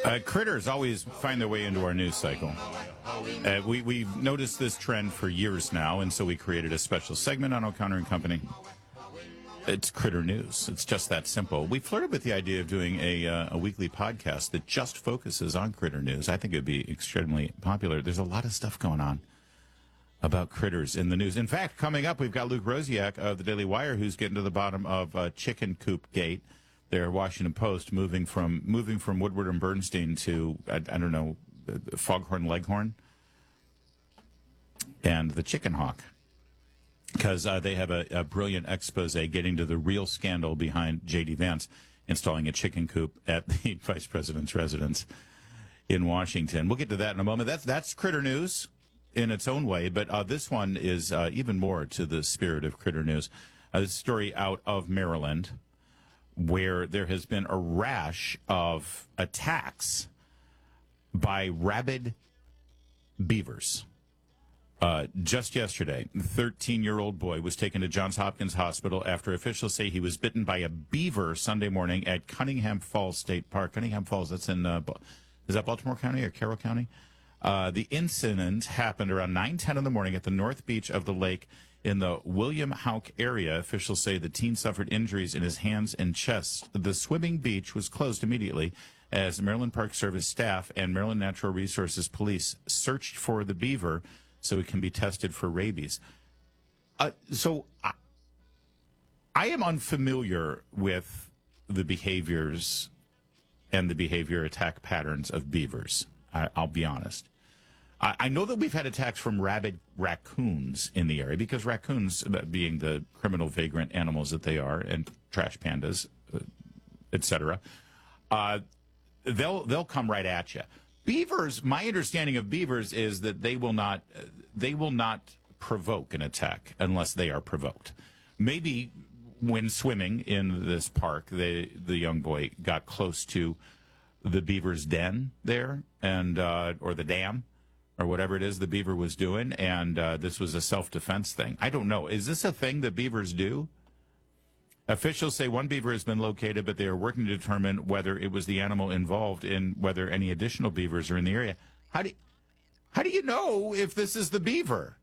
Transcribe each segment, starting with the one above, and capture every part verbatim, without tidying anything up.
Uh, critters always find their way into our news cycle. Uh, we, we've noticed this trend for years now, and so we created a special segment on O'Connor and Company. It's Critter News. It's just that simple. We flirted with the idea of doing a, uh, a weekly podcast that just focuses on critter news. I think it would be extremely popular. There's a lot of stuff going on about critters in the news. In fact, coming up, we've got Luke Rosiak of the Daily Wire, who's getting to the bottom of uh, Chicken Coop Gate. Their Washington Post moving from moving from Woodward and Bernstein to, I, I don't know, Foghorn Leghorn and the Chicken Hawk. Because uh, they have a, a brilliant expose getting to the real scandal behind J D. Vance installing a chicken coop at the vice president's residence in Washington. We'll get to that in a moment. That's that's critter news in its own way, but uh, this one is uh, even more to the spirit of critter news. Uh, this story out of Maryland, where there has been a rash of attacks by rabid beavers. Uh, just yesterday, a thirteen-year-old boy was taken to Johns Hopkins Hospital after officials say he was bitten by a beaver Sunday morning at Cunningham Falls State Park. Cunningham Falls, that's in, uh, is that Baltimore County or Carroll County? Uh, the incident happened around nine ten in the morning at the north beach of the lake in the William Houck area. Officials say the teen suffered injuries in his hands and chest. The swimming beach was closed immediately as Maryland Park Service staff and Maryland Natural Resources Police searched for the beaver so it can be tested for rabies. Uh, so I, I am unfamiliar with the behaviors and the behavior attack patterns of beavers. I, I'll be honest. I, I know that we've had attacks from rabid raccoons in the area because raccoons, being the criminal vagrant animals that they are, and trash pandas, uh, et cetera, uh, they'll they'll come right at you. Beavers, my understanding of beavers is that they will not they will not provoke an attack unless they are provoked. Maybe when swimming in this park, they, the young boy got close to the beaver's den there, and uh, or the dam, or whatever it is the beaver was doing, and uh, this was a self-defense thing. I don't know. Is this a thing that beavers do? Officials say one beaver has been located, but they are working to determine whether it was the animal involved and whether any additional beavers are in the area. How do, how do you know if this is the beaver?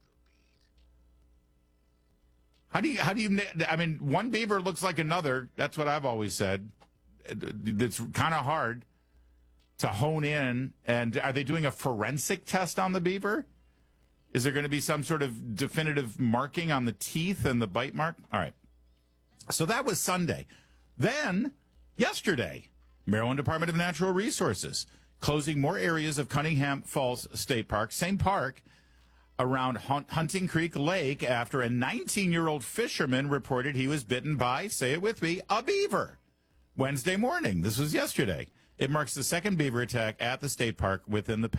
How do you, how do you, I mean, one beaver looks like another. That's what I've always said. It's kind of hard to hone in. And are they doing a forensic test on the beaver? Is there going to be some sort of definitive marking on the teeth and the bite mark? All right. So that was Sunday. Then, yesterday, Maryland Department of Natural Resources closing more areas of Cunningham Falls State Park, same park, around Hunting Creek Lake after a nineteen-year-old fisherman reported he was bitten by, say it with me, a beaver. Wednesday morning. This was yesterday. It marks the second beaver attack at the state park within the